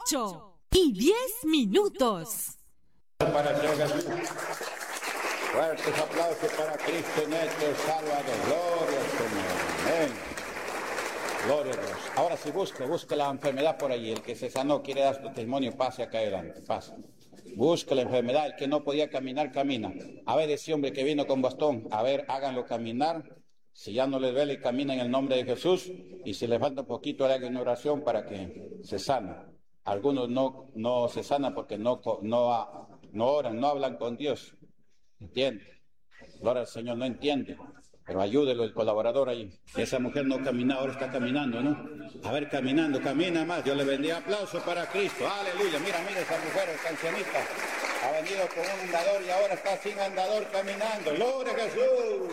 8:10. Para el Señor Jesús. Fuertes aplausos para Cristo nuestro Salvador. Gloria al Señor. Amén. Gloria a Dios. Ahora sí, busque la enfermedad por allí. El que se sanó quiere dar su testimonio, pase acá adelante. Pase. Busque la enfermedad. El que no podía caminar, camina. A ver, ese hombre que vino con bastón, a ver, háganlo caminar. Si ya no les duele, camina en el nombre de Jesús. Y si le falta un poquito, hagan una oración para que se sane. Algunos no se sanan porque no oran, no hablan con Dios. ¿Entiende? Gloria al Señor, no entiende. Pero ayúdelo, el colaborador ahí. Esa mujer no caminaba, ahora está caminando, ¿no? A ver, caminando, camina más. Dios le bendiga. Aplauso para Cristo. Aleluya. Mira, esa mujer, esta ancianita. Ha venido con un andador y ahora está sin andador caminando. Gloria a Jesús.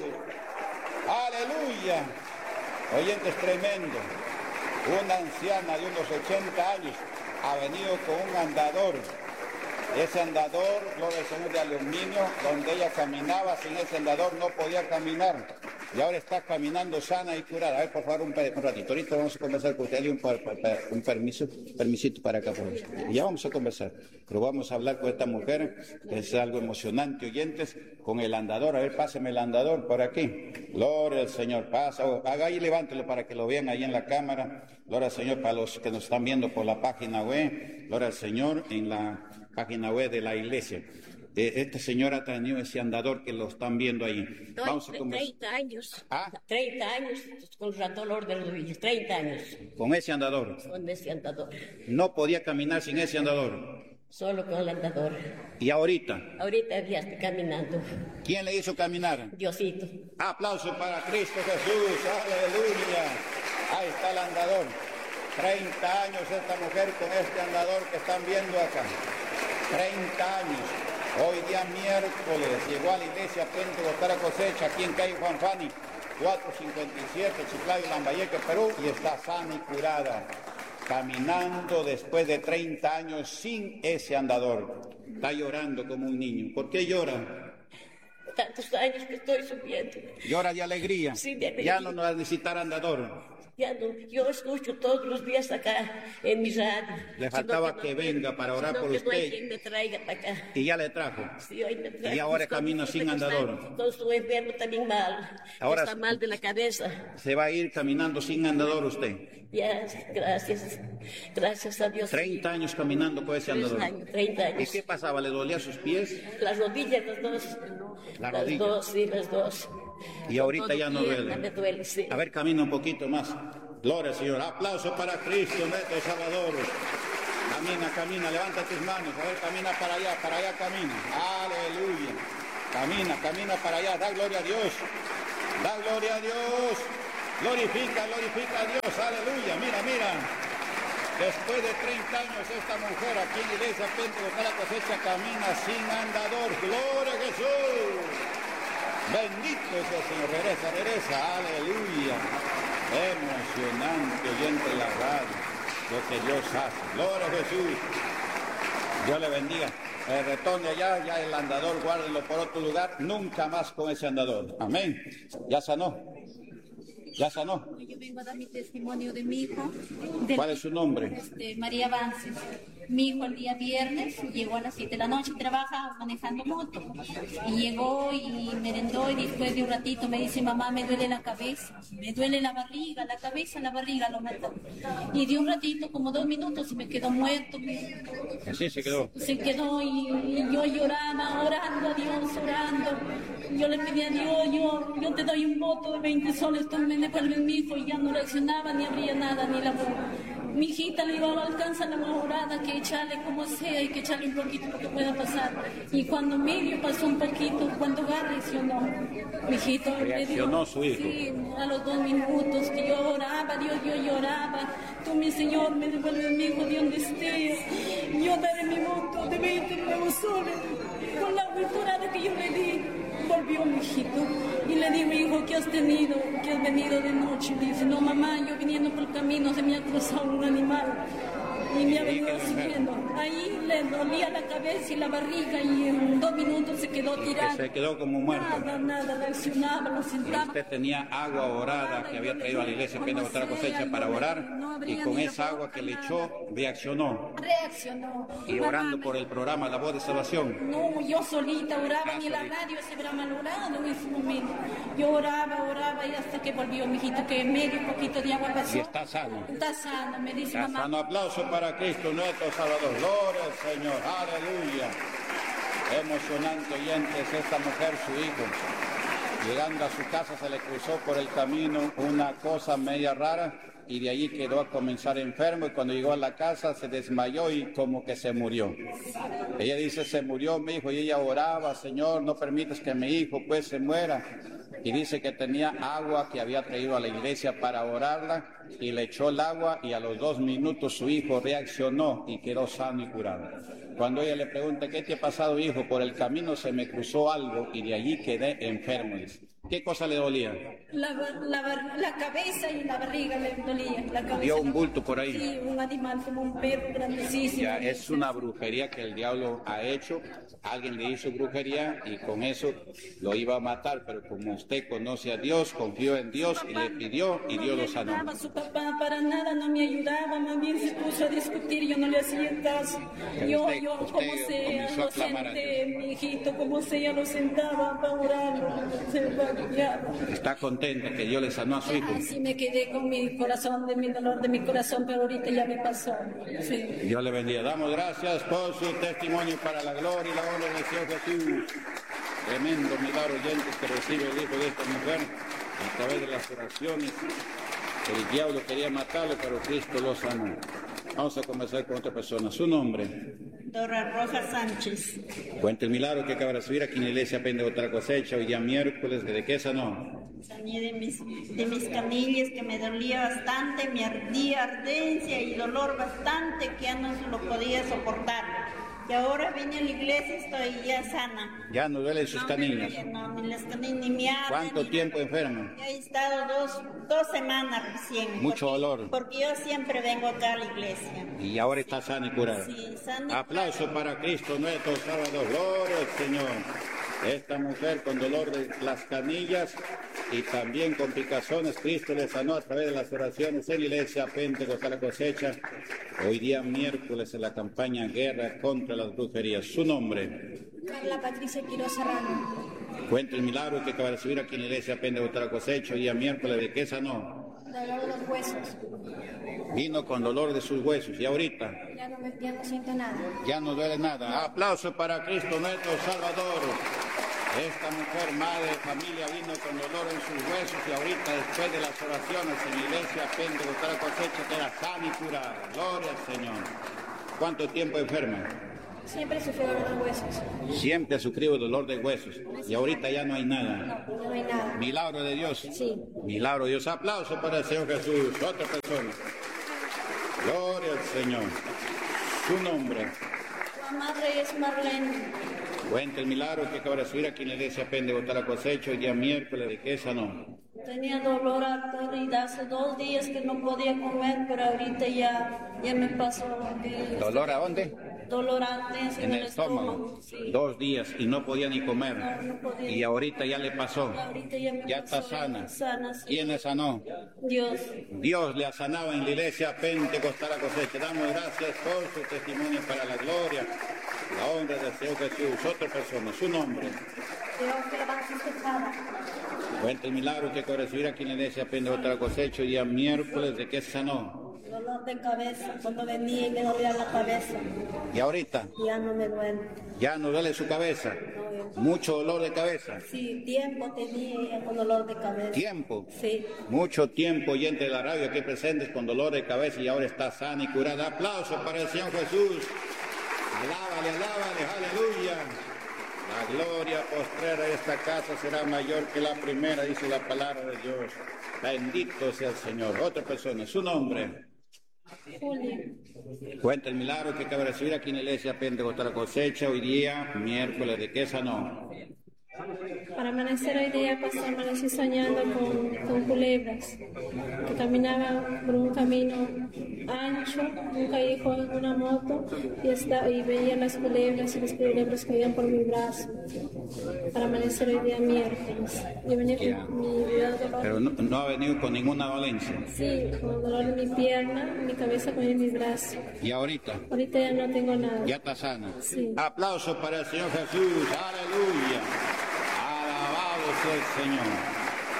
Aleluya. Oyentes, tremendo. Una anciana de unos 80 años ha venido con un andador. Ese andador, gloria al Señor, de aluminio, donde ella caminaba, sin ese andador no podía caminar. Y ahora está caminando sana y curada. A ver, por favor, un ratito. Ahorita vamos a conversar con usted. Un permisito para acá. Por ya vamos a conversar. Pero vamos a hablar con esta mujer, que es algo emocionante, oyentes, con el andador. A ver, páseme el andador por aquí. Gloria al Señor. Pasa, haga ahí, levántelo para que lo vean ahí en la cámara. Gloria al Señor para los que nos están viendo por la página web. Gloria al Señor en la página web de la iglesia. Este señor ha tenido ese andador que lo están viendo ahí. Vamos a 30 años. ¿Ah? 30 años con dolor de rodillas. 30 años. ¿Con ese andador? Con ese andador. ¿No podía caminar sin ese andador? Solo con el andador. ¿Y ahorita? Ahorita ya está caminando. ¿Quién le hizo caminar? Diosito. Aplauso para Cristo Jesús. Aleluya. Ahí está el andador. 30 años esta mujer con este andador que están viendo acá. 30 años. Hoy día miércoles llegó a la iglesia Pentecostal Cosecha aquí en calle Juan Fani, 457, Chiclayo, Lambayeque, Perú, y está sana y curada, caminando después de 30 años sin ese andador. Está llorando como un niño. ¿Por qué llora? Tantos años que estoy sufriendo. Llora de alegría. Sí, de alegría. Ya no va a necesitar andador. Ya no, yo escucho todos los días acá en mi radio. Le faltaba que venga para orar por usted. No hay quien me traiga para acá. Y ya le trajo. Sí, hoy me trajo. Y ahora camina sin andador. Con su enfermo también mal. Ahora está mal de la cabeza. Se va a ir caminando sin andador usted. Ya, gracias. Gracias a Dios. 30 años caminando con ese andador. 30 años. ¿Y qué pasaba? ¿Le dolía sus pies? Las rodillas, las dos. Las rodillas. Dos, sí, las dos. Y ahorita ya no duele. Me duele, sí. A ver, camina un poquito más. Gloria al Señor. Aplauso para Cristo, nuestro Salvador. Camina, levanta tus manos. A ver, camina para allá camina. Aleluya. Camina para allá. Da gloria a Dios. Da gloria a Dios. Glorifica a Dios. Aleluya. Mira. Después de 30 años esta mujer aquí en la iglesia Pentecostal La Cosecha camina sin andador. Gloria a Jesús. Bendito es el Señor. Regresa. Aleluya. Emocionante oyente la radio, lo que Dios hace. Gloria a Jesús. Dios le bendiga. Retorne allá, ya el andador, guárdenlo por otro lugar, nunca más con ese andador. Amén. Ya sanó. Yo vengo a dar mi testimonio de mi hijo. ¿Cuál es su nombre? María Vance. Mi hijo el día viernes llegó a las 7 de la noche, trabaja manejando moto. Y llegó y merendó y después de un ratito me dice, mamá, me duele la cabeza, me duele la barriga, la barriga lo mató. Y de un ratito, como 2 minutos, y me quedó muerto. Así se quedó. Se quedó y yo lloraba, orando a Dios, orando. Yo le pedí a Dios, yo te doy un voto de 20 soles, tú me devuelves mi hijo, y ya no reaccionaba, ni abría nada, ni la boca. Mi hijita le iba a alcanzar la mejorada, que echarle como sea y que echarle un poquito para que pueda pasar. Y cuando medio pasó un poquito, cuando va reaccionó. Mi hijito reaccionó su hijo. Sí, a los 2 minutos que yo oraba, Dios, yo lloraba. Tú, mi Señor, me devuelves mi hijo de donde esté. Yo daré mi voto de 20 nuevos soles con la autorada que yo le di. Volvió mi hijito y le digo, hijo, ¿qué has tenido? ¿Qué has venido de noche? Dice, no, mamá, yo viniendo por el camino se me ha cruzado un animal y me ha ahí quedó enfermo. Ahí le dolía la cabeza y la barriga y en 2 minutos se quedó tirado. Se quedó como muerto. Nada, reaccionaba, lo sentaba. Usted tenía agua orada que había traído a la iglesia Pentecostal Cosecha para orar, y con esa agua que le echó reaccionó. Y orando por el programa La Voz de Salvación. No, yo solita oraba, ni la radio se habrá malogrado en ese momento. Yo oraba y hasta que volvió mi hijito, que medio poquito de agua pasó. Y está sano. Está sano, me dice Está mamá. sano. Aplauso para Cristo nuestro Salvador. Gloria al Señor. Aleluya. Emocionante, oyentes, esta mujer, su hijo, llegando a su casa se le cruzó por el camino una cosa media rara y de allí quedó a comenzar enfermo, y cuando llegó a la casa se desmayó y como que se murió. Ella dice, se murió mi hijo, y ella oraba, Señor, no permitas que mi hijo pues se muera. Y dice que tenía agua que había traído a la iglesia para orarla, y le echó el agua, y a los 2 minutos su hijo reaccionó y quedó sano y curado. Cuando ella le pregunta, ¿qué te ha pasado, hijo? Por el camino se me cruzó algo y de allí quedé enfermo. Dice. ¿Qué cosa le dolía? La cabeza y la barriga le dolía. La cabeza. ¿Vio un bulto por ahí? Sí, un animal como un perro grandísimo. Ya, es una brujería que el diablo ha hecho. Alguien le hizo brujería y con eso lo iba a matar, pero como usted conoce a Dios, confió en Dios y le pidió y Dios lo sanó. Su papá para nada no me ayudaba, más bien se puso a discutir, yo no le hacía caso. Yo como sea, lo senté, mi hijito, como sea, lo sentaba para orarlo, ¿Está contenta que Dios le sanó a su hijo? Sí, me quedé con mi corazón, de mi dolor de mi corazón, pero ahorita ya me pasó. Sí. Dios le bendiga. Damos gracias por su testimonio para la gloria y la honra del Señor Jesús. Tremendo milagro, oyentes, que recibe el hijo de esta mujer a través de las oraciones. El diablo quería matarlo, pero Cristo lo sanó. Vamos a comenzar con otra persona. ¿Su nombre? Dora Rojas Sánchez. Cuenta el milagro que acaba de recibir aquí en la iglesia Pentecostal Cosecha, hoy día miércoles. ¿De qué sanó? Sané de mis canillas, que me dolía bastante, me ardía, ardencia y dolor bastante, que ya no lo podía soportar. Y ahora vine a la iglesia, estoy ya sana. ¿Ya no duelen sus canillas? No, ni las canillas, ni me arden. ¿Cuánto tiempo enferma? He estado dos semanas recién. Mucho dolor. Porque yo siempre vengo acá a la iglesia. Y ahora está sana y curada. Sí, sana. Aplauso para Cristo nuestro Salvador. Gloria al Señor. Esta mujer con dolor de las canillas y también con picazones, Cristo le sanó a través de las oraciones en la iglesia Pentecostal Cosecha. Hoy día miércoles en la campaña Guerra contra las Brujerías. Su nombre. Carla Patricia Quiroz Serrano. Cuenta el milagro que acaba de recibir aquí en la iglesia Pentecostal Cosecha. Hoy día miércoles, ¿de qué sanó? Dolor de los huesos. Vino con dolor de sus huesos y ahorita Ya no siento nada. ya no duele nada. Aplauso para Cristo nuestro Salvador. Esta mujer, madre de familia, vino con dolor en sus huesos y ahorita, después de las oraciones en la iglesia Pentecostal Cosecha, queda sana y curada. Gloria al Señor. ¿Cuánto tiempo enferma? Siempre sufrió dolor de huesos. Siempre ha sufrido dolor de huesos y ahorita ya no hay nada. No, no hay nada. Milagro de Dios. Sí. Milagro de Dios. Aplauso para el Señor Jesús. Otra persona. Gloria al Señor. Su nombre. Mamá Reyes Marlene. Cuenta el milagro que acaba de subir aquí en la iglesia Pentecostal Cosecha, el día miércoles. ¿De qué sanó? Tenía dolor arterial, hace 2 días que no podía comer, pero ahorita ya me pasó. ¿Dolor a dónde? Dolor antes En el estómago. Sí. 2 días y no podía ni comer. No podía. Y ahorita ya le pasó. Ahorita ya me Ya pasó, está sana. Sana, sí. ¿Quién le sanó? Dios. Dios le ha sanado en la iglesia Pentecostal Cosecha. Damos gracias por su testimonio para la gloria, la honra del Señor Jesús. Otra persona, su nombre. Teófila Vázquez Tejada. Cuenta el milagro que acaba de recibir aquí en la iglesia Pentecostal Cosecha, el día miércoles. ¿De qué sanó? Dolor de cabeza, cuando venía y me dolía la cabeza. ¿Y ahorita? Ya no me duele. ¿Ya no duele su cabeza? ¿Mucho dolor de cabeza? Sí, tiempo tenía con dolor de cabeza. ¿Tiempo? Sí. Mucho tiempo oyente de la radio aquí presentes con dolor de cabeza y ahora está sana y curada. Aplausos para el Señor Jesús. Alábale, aleluya. La gloria postrera de esta casa será mayor que la primera, dice la palabra de Dios. Bendito sea el Señor. Otra persona, su nombre. Julio. Cuenta el milagro que acaba de recibir aquí en la iglesia Pentecostal Cosecha, hoy día, miércoles. ¿De qué sanó? Para amanecer hoy día, pastor, amanecí soñando con culebras que caminaban por un camino ancho, un callejón en una moto y veía las culebras y las culebras caían por mi brazo. Para amanecer hoy día miércoles. Yo venía con mi dolor. Pero no ha venido con ninguna dolencia. Sí, con dolor en mi pierna, en mi cabeza, con mi brazo. ¿Y ahorita? Ahorita ya no tengo nada. ¿Ya está sana? Sí. Aplauso para el Señor Jesús. Aleluya. Alabado sea el Señor.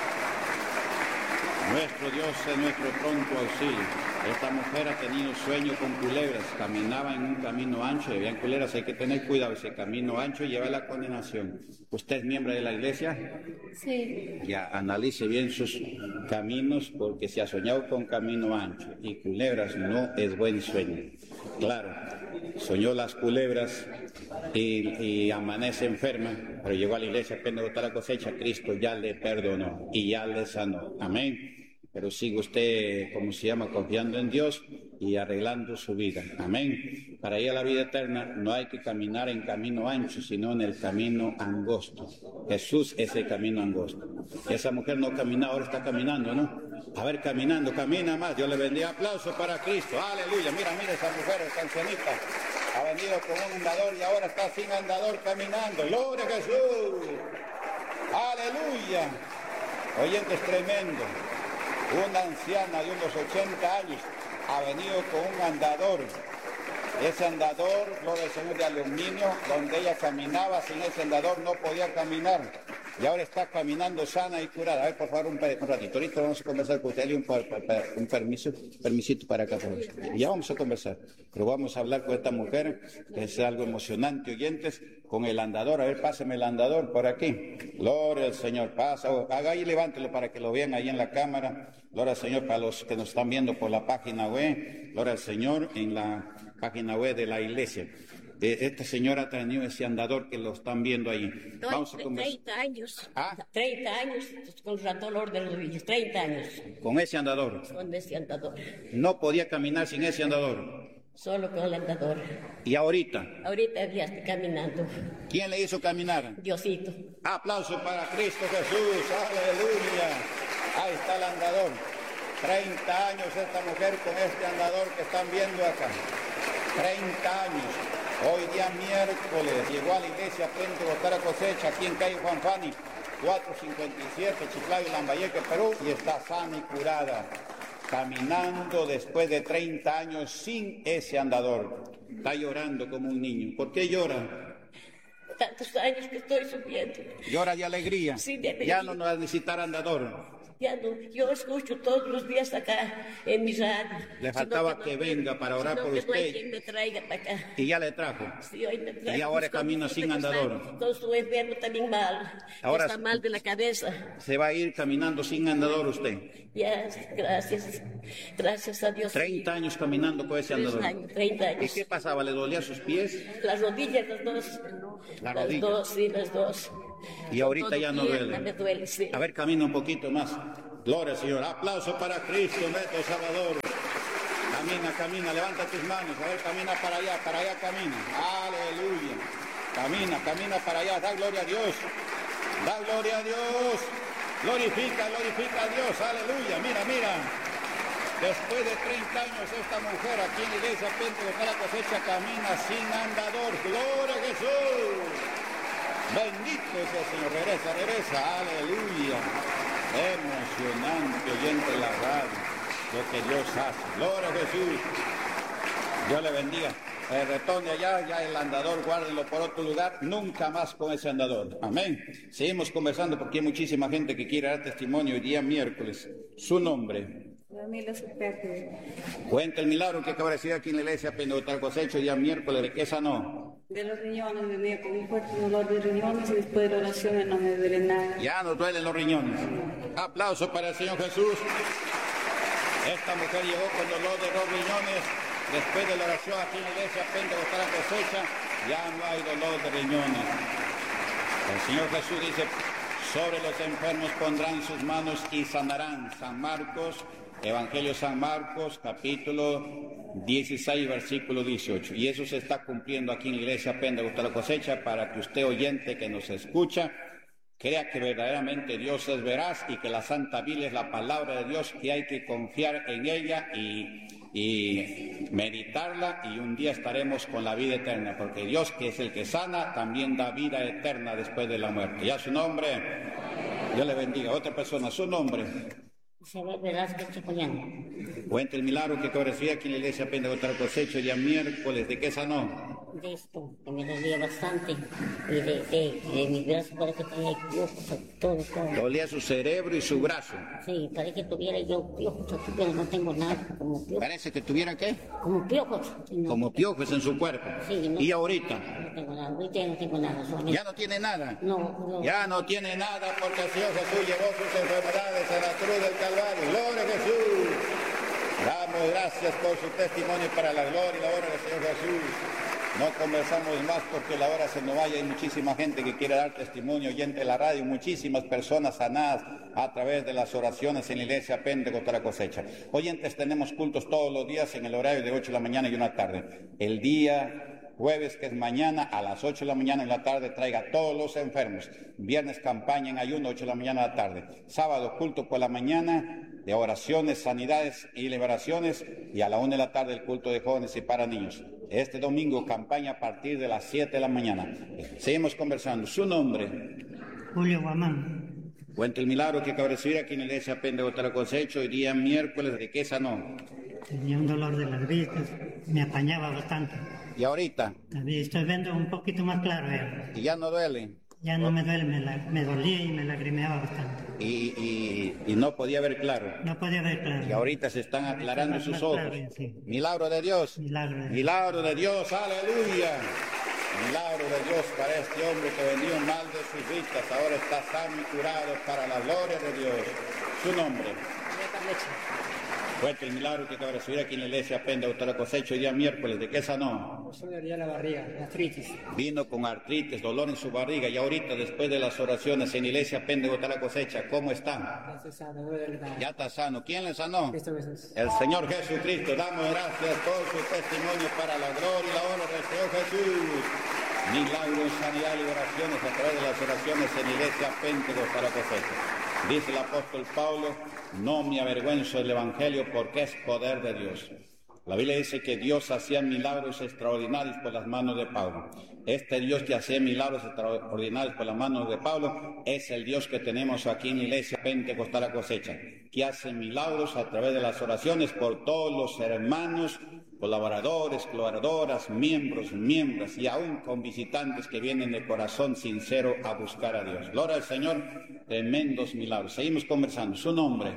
Nuestro Dios es nuestro pronto auxilio. Esta mujer ha tenido sueño con culebras. Caminaba en un camino ancho. Y habían culebras. Hay que tener cuidado. Ese camino ancho lleva a la condenación. ¿Usted es miembro de la iglesia? Sí. Ya analice bien sus caminos, porque si ha soñado con camino ancho y culebras, no es buen sueño. Claro, soñó las culebras y amanece enferma, pero llegó a la iglesia, apenas botó la cosecha, Cristo ya le perdonó y ya le sanó. Amén. Pero sigue usted, como se llama, confiando en Dios y arreglando su vida. Amén. Para ir a la vida eterna no hay que caminar en camino ancho, sino en el camino angosto. Jesús es el camino angosto. Esa mujer no caminaba, ahora está caminando, ¿no? A ver, caminando, camina más. Dios le bendiga. Aplauso para Cristo. Aleluya. Mira, mira esa mujer, esa ancianita. Ha venido con un andador y ahora está sin andador caminando. ¡Gloria a Jesús! ¡Aleluya! Oyente, es tremendo. Una anciana de unos 80 años ha venido con un andador. Ese andador, gloria al Señor, de aluminio, donde ella caminaba, sin ese andador no podía caminar. Y ahora está caminando sana y curada. A ver, por favor, un ratito. Ahorita vamos a conversar con usted. Un permisito para acá. Por favor. Ya vamos a conversar. Pero vamos a hablar con esta mujer, que es algo emocionante, oyentes, con el andador. A ver, páseme el andador por aquí. Gloria al Señor. Pasa. Haga ahí, levántelo para que lo vean ahí en la cámara. Gloria al Señor para los que nos están viendo por la página web. Gloria al Señor en la página web de la iglesia. Esta señora ha tenido ese andador que lo están viendo ahí. Vamos a conversar. 30 años. ¿Ah? 30 años con el dolor de rodillas. 30 años. Con ese andador. Con ese andador. No podía caminar sin ese andador. Solo con el andador. ¿Y ahorita? Ahorita ya estoy caminando. ¿Quién le hizo caminar? Diosito. Aplauso para Cristo Jesús. Aleluya. Ahí está el andador. 30 años esta mujer con este andador que están viendo acá. 30 años. Hoy día miércoles llegó a la iglesia Pentecostal a Cosecha, aquí en calle Juan Fani, 457, Chiclayo, Lambayeque, Perú, y está sana y curada, caminando después de 30 años sin ese andador. Está llorando como un niño. ¿Por qué llora? Tantos años que estoy sufriendo. Llora de alegría. Sí, de alegría. Ya no va a necesitar andador. Ya no, yo escucho todos los días acá en mi radio. Le faltaba que venga para orar por usted. No hay quien me traiga para acá. Y ya le trajo. Sí, hoy me trajo. Y ahora camina sin andador. Todo su enfermo también mal. Ahora está mal de la cabeza. Se va a ir caminando sin andador usted. Ya, gracias. Gracias a Dios. 30 años caminando con ese andador. 30 años. ¿Y qué pasaba? ¿Le dolía sus pies? Las rodillas, las dos. Las rodillas. Dos, sí, las dos. Y ahorita ya no duele. Me duele, sí. A ver, camina un poquito más. Gloria al Señor. Aplauso para Cristo, nuestro Salvador. Camina, camina, levanta tus manos. A ver, camina para allá camina. Aleluya. Camina para allá. Da gloria a Dios. Da gloria a Dios. Glorifica a Dios. Aleluya. Mira. Después de 30 años esta mujer aquí en la iglesia Pentecostal la Cosecha camina sin andador. Gloria a Jesús. Bendito sea el Señor. Regresa. Aleluya. Emocionante, oyente la radio, lo que Dios hace. Gloria a Jesús. Dios le bendiga. Retorne allá, ya el andador, guárdenlo por otro lugar, nunca más con ese andador. Amén. Seguimos conversando porque hay muchísima gente que quiere dar testimonio hoy día miércoles. Su nombre. Cuenta el milagro que acaba de decir aquí en la iglesia Pentecostal Cosecha hoy día miércoles. ¿De qué sanó? De los riñones, venía con un fuerte dolor de riñones y después de la oración no me duele nada. Ya no duelen los riñones. Aplauso para el Señor Jesús. Esta mujer llegó con dolor de los riñones. Después de la oración aquí en la iglesia Pentecostal Cosecha, ya no hay dolor de riñones. El Señor Jesús dice, sobre los enfermos pondrán sus manos y sanarán. San Marcos, Evangelio San Marcos, capítulo 16, versículo 18. Y eso se está cumpliendo aquí en la iglesia Pentecostal Cosecha para que usted, oyente que nos escucha, Crea que verdaderamente Dios es veraz y que la Santa Biblia es la palabra de Dios, que hay que confiar en ella y meditarla, y un día estaremos con la vida eterna, porque Dios, que es el que sana, también da vida eterna después de la muerte. Ya su nombre, Dios le bendiga. Otra persona, su nombre. Isabel Velázquez Chicoñán. Cuenta el milagro que recibí aquí en la iglesia Pentecostal Cosecho el día miércoles. ¿De qué sanó? De esto, que me dolía bastante. Y de mi brazo parece que tenía piojos, todo. Dolía su cerebro y su brazo. Sí, parece que tuviera yo piojos aquí, pero no tengo nada. Como piojos. ¿Parece que tuviera qué? Como piojos. No, como piojos en su cuerpo. Sí, no, ¿Y ahorita? No tengo nada, ahorita ya no tengo nada. Solamente... ¿Ya no tiene nada? No. Ya no tiene nada porque el Señor Jesús llevó sus enfermedades a la cruz del Calvario. ¡Gloria a Jesús! Damos gracias por su testimonio para la gloria y la honra del Señor Jesús. No conversamos más porque la hora se nos vaya. Hay muchísima gente que quiere dar testimonio, oyente de la radio, muchísimas personas sanadas a través de las oraciones en la iglesia Pentecostal Cosecha. Oyentes, tenemos cultos todos los días en el horario de 8 de la mañana y 1 de la tarde. El día jueves, que es mañana, a las 8 de la mañana en la tarde, traiga a todos los enfermos. Viernes, campaña en ayuno, 8 de la mañana a la tarde. Sábado, culto por la mañana, de oraciones, sanidades y liberaciones. Y a la 1 de la tarde, el culto de jóvenes y para niños. Este domingo, campaña a partir de las 7 de la mañana. Seguimos conversando. ¿Su nombre? Julio Guamán. Cuenta el milagro que acaba de recibir aquí en la iglesia Pentecostal Cosecho el día miércoles. ¿De qué sanó? Tenía un dolor de las vistas, me apañaba bastante. ¿Y ahorita? Estoy viendo un poquito más claro ya. ¿Y ya no duele? Ya no me duele, me dolía y me lagrimeaba bastante. Y no podía ver claro. No podía ver claro. Y ahorita se están aclarando sus ojos. Claro, sí. Milagro de Dios. Milagro de Dios, aleluya. Milagro de Dios para este hombre que venía mal de sus vistas, ahora está sano y curado para la gloria de Dios. Su nombre. Cuenta el milagro que acaba de recibir aquí en la iglesia Pentecostal Cosecho el día miércoles. ¿De qué sanó? Me dolía la barriga, artritis. Vino con artritis, dolor en su barriga, y ahorita después de las oraciones en la iglesia Pentecostal Cosecha, ¿cómo está? Ya está sano. ¿Quién le sanó? El Señor Jesucristo. Damos gracias por su testimonio para la gloria y la honra del Señor Jesús. Milagros, sanidad, liberaciones a través de las oraciones en la iglesia Pentecostal Cosecha. Dice el apóstol Pablo: no me avergüenzo del Evangelio porque es poder de Dios. La Biblia dice que Dios hacía milagros extraordinarios por las manos de Pablo. Este Dios que hacía milagros extraordinarios por las manos de Pablo es el Dios que tenemos aquí en la iglesia Pentecostal Cosecha, que hace milagros a través de las oraciones por todos los hermanos, colaboradores, colaboradoras, miembros y aún con visitantes que vienen de corazón sincero a buscar a Dios. Gloria al Señor, tremendos milagros. Seguimos conversando. ¿Su nombre?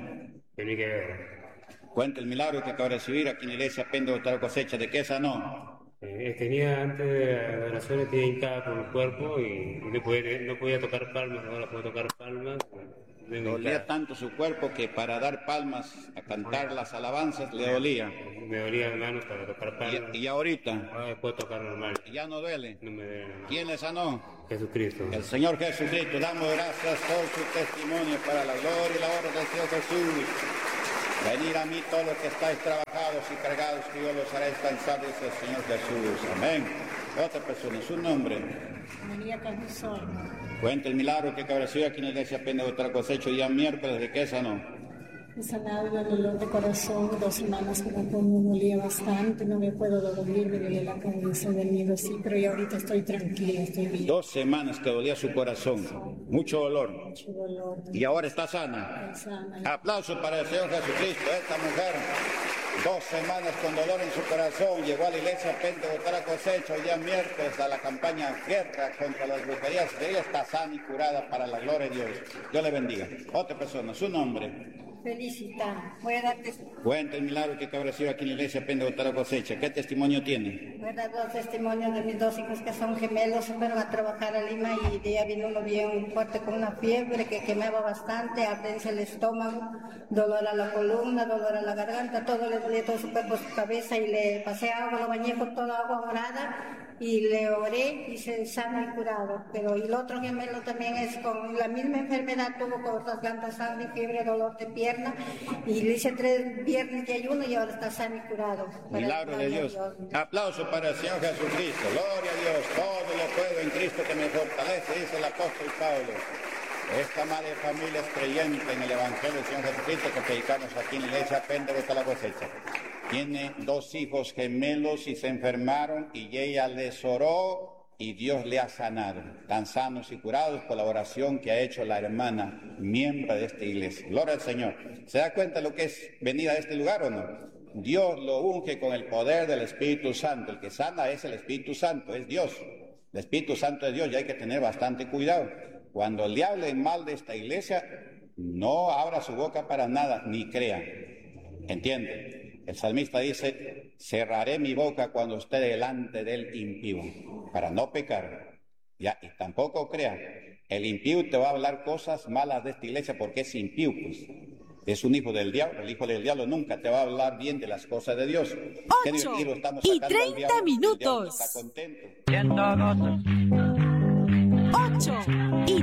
Cuenta el milagro que acaba de recibir aquí en la iglesia Pentecostal Cosecha. ¿De qué sanó? Tenía antes de la oración, tenía hincada por el cuerpo y no podía tocar palmas, ahora puedo tocar palmas. Dolía tanto su cuerpo que para dar palmas, a cantar las alabanzas, le dolía. Me dolía las manos para tocar palmas. ¿Y ahorita? Ahora puedo tocar normal. ¿Ya no duele? No me duele. ¿Quién le sanó? Jesucristo. El Señor Jesucristo. Damos gracias por su testimonio para la gloria y la honra del Señor Jesús. Venid a mí todos los que estáis trabajados y cargados, que yo los haré descansar, dice el Señor Jesús. Amén. Otra persona, su nombre. María Carrizón. Cuenta el milagro que acaba de recibir aquí en la iglesia Pentecostal Cosecho día miércoles. ¿De qué sanó? He sanado del dolor de corazón, 2 semanas que me dolía bastante, no me puedo dormir, me duele la cabeza, del miedo, sí, pero ya ahorita estoy tranquila, estoy bien. 2 semanas que dolía su corazón, mucho dolor. Mucho dolor. Y ahora está sana. Aplausos para el Señor Jesucristo. Esta mujer, 2 semanas con dolor en su corazón, llegó a la iglesia Pentecostal Cosecha el día miércoles a la campaña Guerra contra las brujerías. Ella está sana y curada para la gloria de Dios. Dios le bendiga. Otra persona, su nombre. Felicita. Voy a dar testimonio. Cuenta el milagro que acaba de recibir aquí en la iglesia Pentecostal Cosecha. ¿Qué testimonio tiene? Voy a dar 2 testimonios de mis 2 hijos que son gemelos. Fueron a trabajar a Lima y de allá vino uno bien fuerte con una fiebre que quemaba bastante, ardencia el estómago, dolor a la columna, dolor a la garganta, todo le dolía todo su cuerpo, su cabeza, y le pasé agua, lo bañé con toda agua morada y le oré y se sanó y curado. Pero y el otro gemelo también es con la misma enfermedad, tuvo cortas plantas, sangre, fiebre, dolor de pierna, y le hice 3 viernes de ayuno y ahora está sano y curado. Milagro de Dios. Aplauso para el Señor Jesucristo. Gloria a Dios. Todo lo puedo en Cristo que me fortalece, dice el apóstol Pablo. Esta madre de familia es creyente en el Evangelio del Señor Jesucristo que predicamos aquí en la iglesia Péntecoste de la Cosecha. Tiene 2 hijos gemelos y se enfermaron y ella les oró y Dios le ha sanado. Están sanos y curados por la oración que ha hecho la hermana miembro de esta iglesia. Gloria al Señor. ¿Se da cuenta lo que es venir a este lugar o no? Dios lo unge con el poder del Espíritu Santo. El que sana es el Espíritu Santo, es Dios. El Espíritu Santo es Dios y hay que tener bastante cuidado. Cuando le hablen mal de esta iglesia, no abra su boca para nada, ni crea. ¿Entiende? El salmista dice, cerraré mi boca cuando esté delante del impío, para no pecar. Ya, y tampoco crea. El impío te va a hablar cosas malas de esta iglesia porque es impío, pues. Es un hijo del diablo. El hijo del diablo nunca te va a hablar bien de las cosas de Dios. 8:30 minutos. Está contento. 8:30